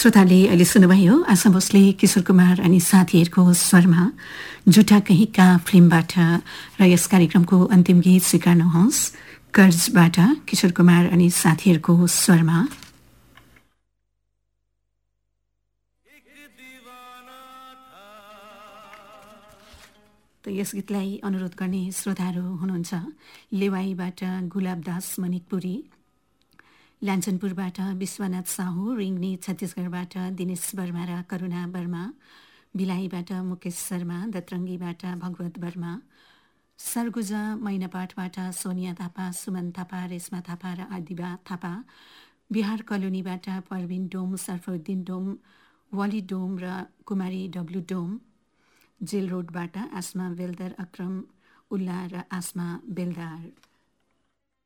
श्रोताले अहिले सुन्नुभयो आशा भोसले किशोर कुमार अनि साथीहरूको स्वरमा जुटा कहीँका फिल्मबाट र यस कार्यक्रमको अन्तिम गीत स्वीकार्नुहोस् कर्जबाट किशोर कुमार अनि साथीहरूको स्वरमा। त यस गीतलाई अनुरोध गर्ने श्रोताहरू हुनुहुन्छ लेवाईबाट गुलाबदास मनिकपुरी, लाञ्चनपुरबाट विश्वनाथ साहू, रिङ्गनी छत्तीसगढबाट दिनेश वर्मा र करुणा वर्मा, बिलाईबाट मुकेश शर्मा, दत्रङ्गीबाट भगवत वर्मा, सरगुजा मैनापाटबाट सोनिया थापा, सुमन थापा, रेशमा थापा र आदिबा थापा, बिहार कलोनीबाट परविन डोम, सरफुद्दिन डोम, वली डोम र कुमारी डब्लु डोम, जेल रोडबाट आसमा बेलदार, अक्रम उल्ला र आसमा बेलदार।